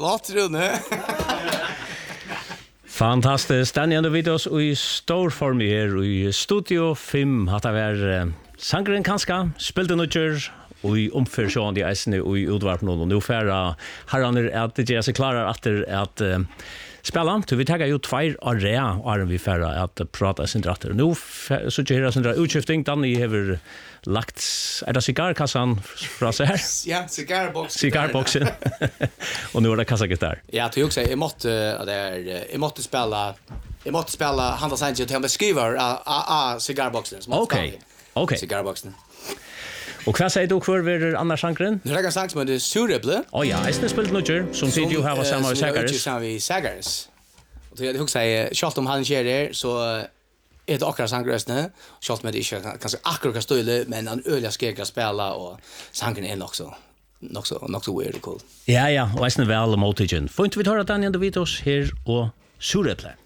Flott, Rune. Fantastiskt. Daniel Videos i stor form här i Studio 5 har det varit sangren kanske spelade nutcher och i omförsjön i isen och i utvarp någon nu för herrar att det är så klara att spela så vi tar ju två area och vi för att prata sin dratter nu så gör det sån där utskifting Danny har lagt är det cigarrkassan från så här ja cigarrboxen och nu är det kassagitarr ja du också jag måste spela Handla Sanchez till skriver cigarrboxen okej cigarrboxen. Och vad säger du för ver andra sankren? Det är en sang som är Surable. Ja, jag spelat nutcher som tid ju har samma Sagars. Och det jag säger shot om han kör där så är det akkurat sangrösne. Shot med det kanske akkurat style men en öliga skega spela och sangen är också weird och cool. Ja, och är väl motigen. Får inte vi höra Daniel de Vitos här och Surable.